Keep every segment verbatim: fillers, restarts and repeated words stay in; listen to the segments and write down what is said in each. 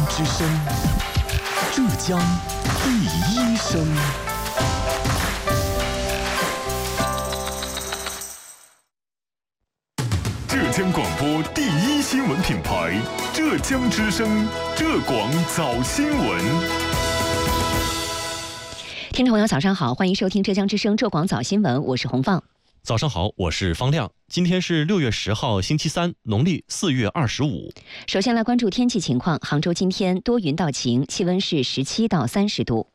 之声，浙江第一声。浙江广播第一新闻品牌，浙江之声，浙广早新闻。 听众朋友，早上好，欢迎收听浙江之声浙广早新闻，我是洪放。 早上好，我是方亮。今天是六月十号，星期三，农历四月二十五。 首先来关注天气情况。杭州今天多云到晴，气温是十七到三十度。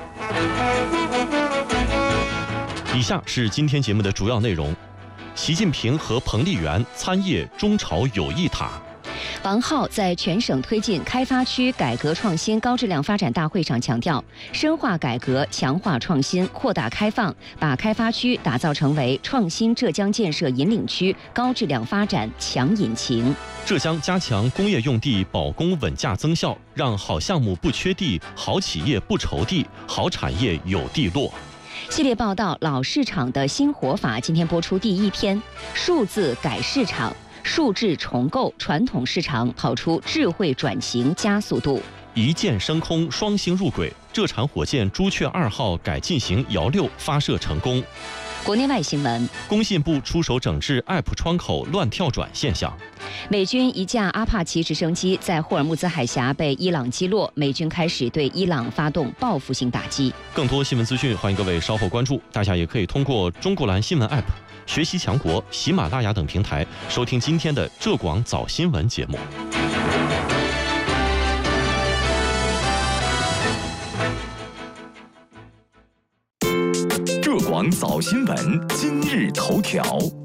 以下是今天节目的主要内容：习近平和彭丽媛参谒中朝友谊塔。 王浩在全省推进开发区改革创新高质量发展大会上强调，深化改革，强化创新，扩大开放，把开发区打造成为创新浙江建设引领区高质量发展强引擎。 浙江加强工业用地保供稳价增效，让好项目不缺地，好企业不愁地，好产业有地落。 系列报道《老市场的新活法》今天播出第一篇，数字改市场。数字重构传统市场跑出智慧转型加速度， 一箭升空，双星入轨。浙产火箭朱雀二号改进型遥六发射成功。 国内外新闻： 工信部出手整治 App 窗口乱跳转现象。 美军一架阿帕奇直升机在霍尔木兹海峡被伊朗击落，美军开始对伊朗发动报复性打击。 更多新闻资讯，欢迎各位稍后关注。大家也可以通过中国蓝新闻 App、学习强国、喜马拉雅等平台收听今天的浙广早新闻节目。 浙广早新闻今日头条。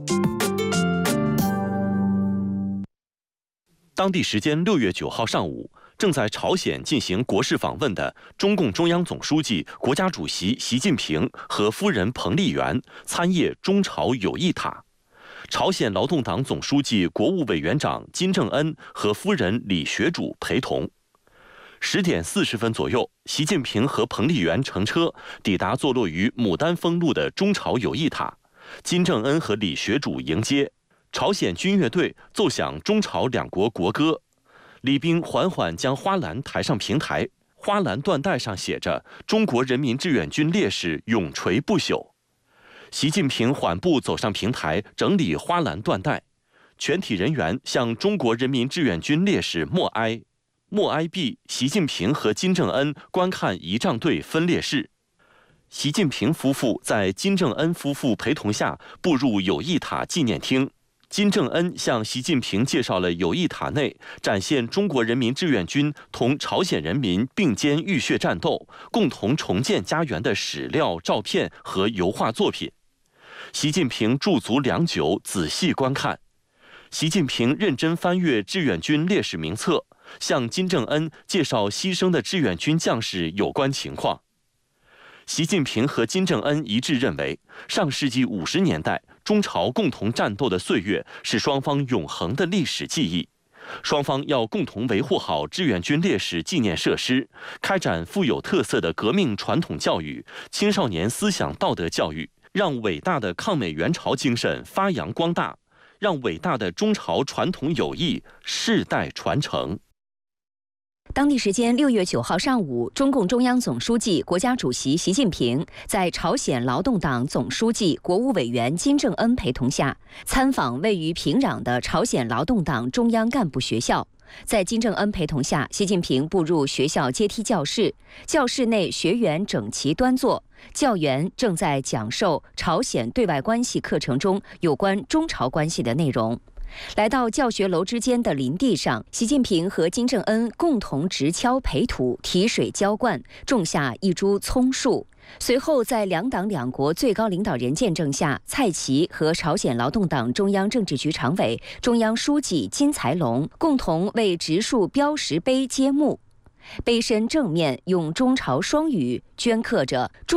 当地时间六月九号上午，正在朝鲜进行国事访问的中共中央总书记、国家主席习近平和夫人彭丽媛参谒中朝友谊塔。朝鲜劳动党总书记、国务委员长金正恩和夫人李学主陪同。十点四十分左右，习近平和彭丽媛乘车抵达坐落于牡丹峰路的中朝友谊塔，金正恩和李学主迎接。朝鲜军乐队奏响中朝两国国歌，礼宾缓缓将花篮抬上平台，花篮缎带上写着“中国人民志愿军烈士永垂不朽”。习近平缓步走上平台，整理花篮缎带，全体人员向中国人民志愿军烈士默哀。默哀毕，习近平和金正恩观看仪仗队分列式。习近平夫妇在金正恩夫妇陪同下步入友谊塔纪念厅。金正恩向习近平介绍了友谊塔内展现中国人民志愿军同朝鲜人民并肩浴血战斗、共同重建家园的史料、照片和油画作品。习近平驻足良久，仔细观看。习近平认真翻阅志愿军烈士名册，向金正恩介绍牺牲的志愿军将士有关情况。习近平和金正恩一致认为，上世纪五十年代中朝共同战斗的岁月是双方永恒的历史记忆，双方要共同维护好志愿军烈士纪念设施，开展富有特色的革命传统教育、青少年思想道德教育，让伟大的抗美援朝精神发扬光大，让伟大的中朝传统友谊世代传承。 当地时间六月九号上午，中共中央总书记、国家主席习近平在朝鲜劳动党总书记、国务委员金正恩陪同下，参访位于平壤的朝鲜劳动党中央干部学校。在金正恩陪同下，习近平步入学校阶梯教室，教室内学员整齐端坐，教员正在讲授朝鲜对外关系课程中有关中朝关系的内容。来到教学楼之间的林地上，习近平和金正恩共同直锹培土、提水浇灌，种下一株葱树。随后，在两党两国最高领导人见证下，蔡奇和朝鲜劳动党中央政治局常委、中央书记金才龙共同为植树标识碑揭幕。碑身正面用中朝双语镌刻着